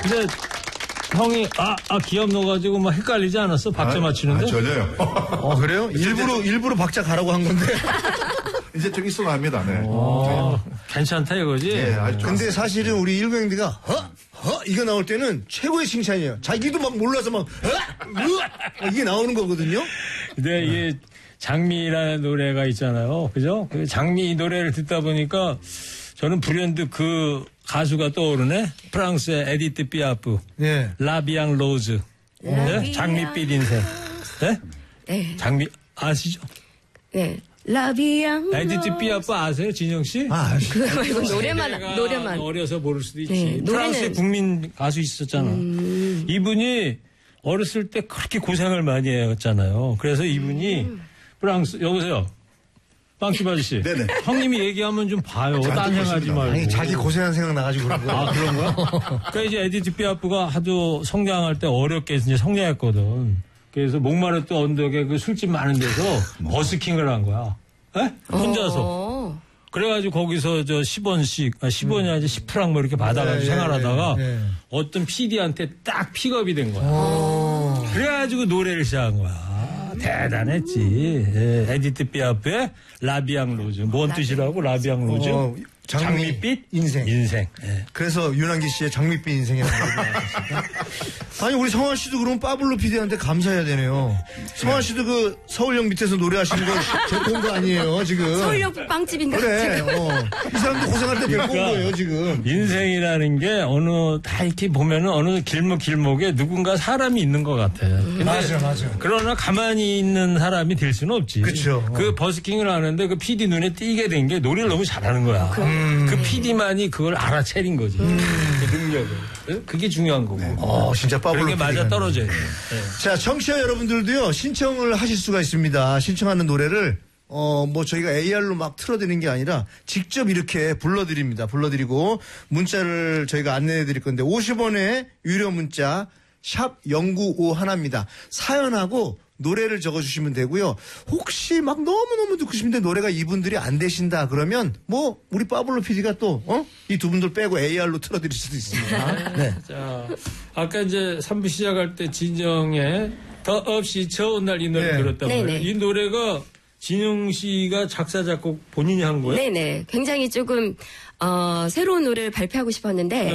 근데 형이 기업 넣어가지고 막 헷갈리지 않았어? 박자 맞추는데? 전혀요. 그래요? 일부러 박자 가라고 한 건데. 이제 좀 익숙합니다. 네. 괜찮다 이거지? 네, 아주 근데 사실은 우리 일병들가 이거 나올 때는 최고의 칭찬이에요. 자기도 막 몰라서 막 이게 나오는 거거든요. 근데 이게 장미라는 노래가 있잖아요. 그죠? 그 장미 노래를 듣다 보니까 저는 불현듯 그 가수가 떠오르네. 프랑스의 에디트 피아프. 네. 라비앙 로즈. 네? 장미빛 인생. 네? 네. 장미 아시죠? 네. 라비앙. 에디트 피아프 아세요, 진영 씨? 그거 말고 노래만. 어려서 모를 수도 있지. 네, 프랑스의 국민 가수 있었잖아. 이분이 어렸을 때 그렇게 고생을 많이 했잖아요. 그래서 이분이 프랑스 여보세요. 빵집 아저씨. 네네. 형님이 얘기하면 좀 봐요. 딴 생각하지 말고. 아니, 자기 고생한 생각 나가지고 그런 거야. 그런 거야? 그러니까 이제 에디트 피아프가 하도 성장할 때 어렵게 이제 성장했거든. 그래서 목마르트 언덕에 그 술집 많은 데서 버스킹을 한 거야. 에? 혼자서. 그래가지고 거기서 10원씩, 10원이 아니라 10프랑 뭐 이렇게 받아가지고 생활하다가 어떤 PD한테 딱 픽업이 된 거야. 그래가지고 노래를 시작한 거야. 대단했지. 에디트 피아프의 라비앙 로즈. 뭔 뜻이라고? 라비앙 로즈? 장미빛 인생. 예. 그래서 윤한기 씨의 장미빛 인생이라는 얘기 나왔습니다. 아니 우리 성환 씨도 그럼 빠블로 PD한테 감사해야 되네요. 성환 씨도 그 서울역 밑에서 노래하시는 거 데리고 온 거 아니에요 지금. 서울역 빵집인가? 그래. 이 사람도 고생할 때 데리고 온 거예요 지금. 인생이라는 게 다 이렇게 보면은 어느 길목에 누군가 사람이 있는 것 같아. 근데 맞아. 그러나 가만히 있는 사람이 될 수는 없지. 그쵸. 그 버스킹을 하는데 그 PD 눈에 띄게 된 게 노래를 너무 잘하는 거야. 그 PD만이 그걸 알아채린 거지. 그 능력을. 그게 중요한 거고. 진짜 빠블로 그런 게 맞아 PD가. 떨어져요. 네. 자, 청취자 여러분들도요, 신청을 하실 수가 있습니다. 신청하는 노래를, 저희가 AR로 막 틀어드리는 게 아니라 직접 이렇게 불러드립니다. 불러드리고, 문자를 저희가 안내해 드릴 건데, 50원의 유료 문자, 샵 0951입니다. 사연하고 노래를 적어주시면 되고요. 혹시 막 너무너무 듣고 싶은데 노래가 이분들이 안 되신다 그러면 우리 빠블로 PD가 또 이 두 분들 빼고 AR로 틀어드릴 수도 있습니다. 네. 자, 아까 이제 3부 시작할 때 진정의 더 없이 저 온 날 이 노래 들었단 말이에요. 네네. 이 노래가 진영 씨가 작사 작곡 본인이 한 거예요? 네네. 굉장히 조금 새로운 노래를 발표하고 싶었는데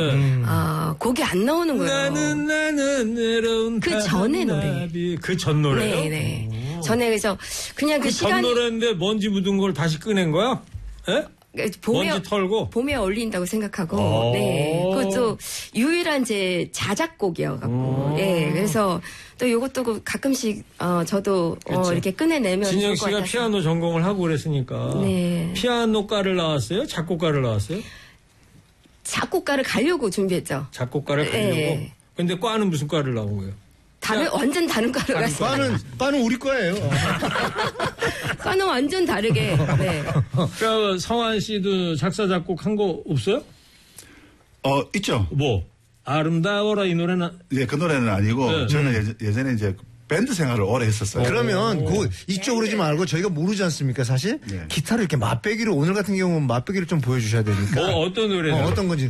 곡이 안 나오는 거예요. 나는 외로운 그 전에 노래. 그 전 노래요? 네네. 전에 그래서 그냥 그 전 시간이 노래인데 먼지 묻은 걸 다시 꺼낸 거야? 예? 먼지 털고? 봄에 어울린다고 생각하고, 네. 그것도 유일한 제 자작곡이어갖고, 그래서 또 요것도 가끔씩, 저도, 이렇게 꺼내내면. 진영 씨가 피아노 전공을 하고 그랬으니까. 네. 피아노과를 나왔어요? 작곡가를 나왔어요? 작곡가를 가려고 준비했죠. 작곡가를 가려고? 네. 근데 과는 무슨 과를 나온 거예요? 완전 다른 과를 갔어요. 빠는 우리 거예요. 과는 완전 다르게, 네. 그러니까 성환 씨도 작사, 작곡 한 거 없어요? 있죠. 뭐? 아름다워라 이 노래는? 네, 그 노래는 아니고 저는 예전에 이제 밴드 생활을 오래 했었어요. 그러면 이쪽으로 지 말고 저희가 모르지 않습니까 사실? 네. 기타를 이렇게 맛배기로 오늘 같은 경우는 맛배기를 좀 보여주셔야 되니까. 어떤 노래는? 어떤 건지.